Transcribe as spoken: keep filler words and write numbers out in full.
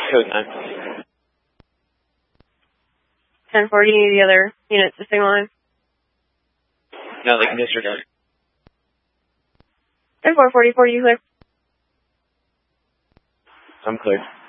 Code nine. ten four, do you need the other units to signal in? No, they can disregard. ten four, forty-four, you clear? I'm clear.